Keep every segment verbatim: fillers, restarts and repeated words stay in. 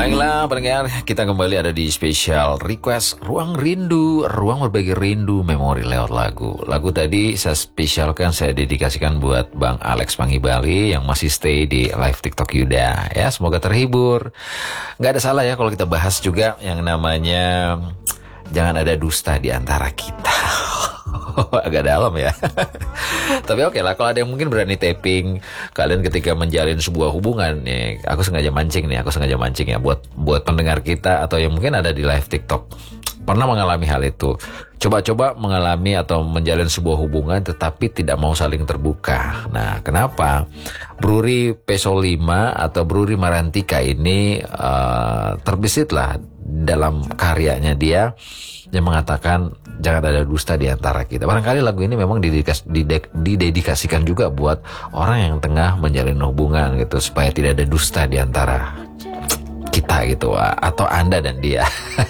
Baiklah pendengar, kita kembali ada di spesial request Ruang Rindu, ruang berbagi rindu memori lewat lagu. Lagu tadi saya spesialkan, saya dedikasikan buat Bang Alex Pangibali yang masih stay di live TikTok Yuda. Ya, semoga terhibur. Gak ada salah ya kalau kita bahas juga yang namanya jangan ada dusta di antara kita. Agak dalam ya. Tapi oke okay lah, kalau ada yang mungkin berani taping kalian ketika menjalin sebuah hubungan nih, aku sengaja mancing nih, aku sengaja mancing ya buat buat pendengar kita atau yang mungkin ada di live TikTok pernah mengalami hal itu. Coba-coba mengalami atau menjalin sebuah hubungan tetapi tidak mau saling terbuka. Nah, kenapa? Bruri Peso lima atau Bruri Marantika ini uh, terbesit lah dalam karyanya dia yang mengatakan jangan ada dusta di antara kita. Barangkali lagu ini memang didedikas, didek, didedikasikan juga buat orang yang tengah menjalin hubungan gitu, supaya tidak ada dusta di antara kita gitu, atau Anda dan dia.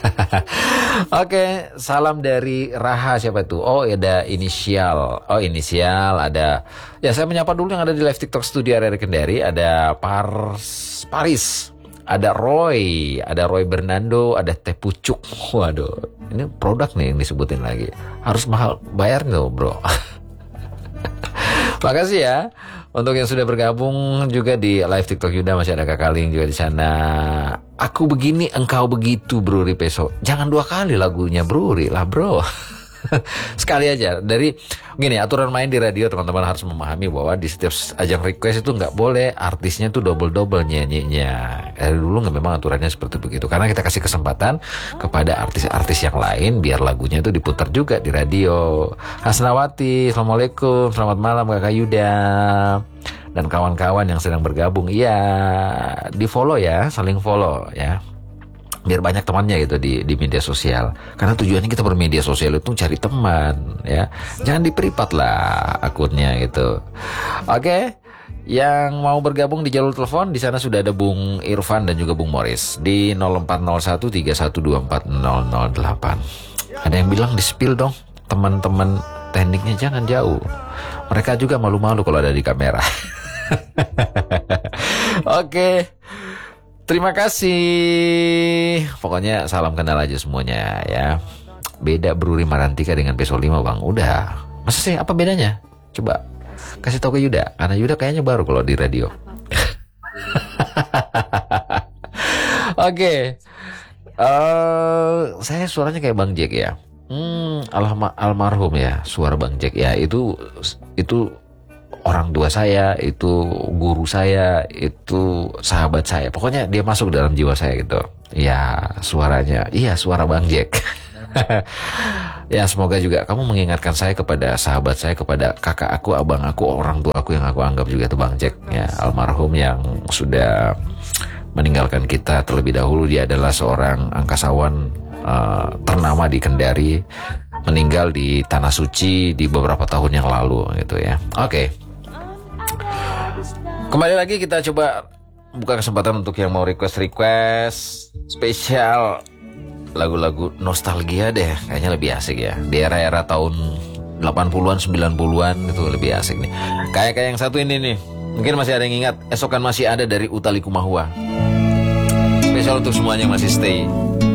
Oke, salam dari Raha, siapa itu? Oh, ada inisial. Oh, inisial ada. Ya, saya menyapa dulu yang ada di live TikTok Studio Area Kendari. Ada Pars, Paris, ada Roy, ada Roy Bernando, ada Teh Pucuk. Waduh, ini produk nih yang disebutin lagi. Harus mahal bayar nih bro. Makasih ya untuk yang sudah bergabung juga di live TikTok Yuda. Masih ada Kak Kaling juga di sana. Aku begini, engkau begitu, Bruri Peso. Jangan dua kali lagunya Bruri lah bro. Sekali aja. Dari gini, aturan main di radio teman-teman harus memahami bahwa di setiap ajang request itu nggak boleh artisnya tuh double-double nyanyinya. Dari dulu nggak, memang aturannya seperti begitu, karena kita kasih kesempatan kepada artis-artis yang lain biar lagunya itu diputar juga di radio. Hasnawati, assalamualaikum, selamat malam Kakak Yuda dan kawan-kawan yang sedang bergabung. Iya, di follow ya, saling follow ya, biar banyak temannya gitu di di media sosial. Karena tujuannya kita bermedia sosial itu cari teman ya. Jangan di-privat lah akunnya gitu. Oke, yang mau bergabung di jalur telepon di sana sudah ada Bung Irfan dan juga Bung Morris di nol empat nol satu tiga satu dua empat nol nol delapan. Ada yang bilang di-spill dong, teman-teman tekniknya jangan jauh. Mereka juga malu-malu kalau ada di kamera. Oke. Terima kasih. Pokoknya salam kenal aja semuanya ya. Beda Bruri Marantika dengan Peso lima bang. Udah. Masa sih, apa bedanya? Coba kasih tahu ke Yuda. Karena Yuda kayaknya baru kalau di radio. Oke. Okay. Uh, saya suaranya kayak Bang Jack ya. Hmm, alma, almarhum ya. Suara Bang Jack ya. Itu itu orang tua saya, itu guru saya, itu sahabat saya. Pokoknya dia masuk dalam jiwa saya gitu. Ya, suaranya. Iya, suara Bang Jack. Ya, semoga juga kamu mengingatkan saya kepada sahabat saya, kepada kakak aku, abang aku, orang tua aku yang aku anggap juga itu Bang Jack. Ya, almarhum yang sudah meninggalkan kita terlebih dahulu. Dia adalah seorang angkasawan uh, ternama di Kendari. Meninggal di Tanah Suci di beberapa tahun yang lalu gitu ya. Oke. Okay. Kembali lagi kita coba buka kesempatan untuk yang mau request-request spesial lagu-lagu nostalgia deh. Kayaknya lebih asik ya. Di era-era tahun delapan puluhan, sembilan puluhan itu lebih asik nih. Kayak kayak yang satu ini nih. Mungkin masih ada yang ingat. Esokan Masih Ada dari Utha Likumahua. Spesial untuk semuanya yang masih stay.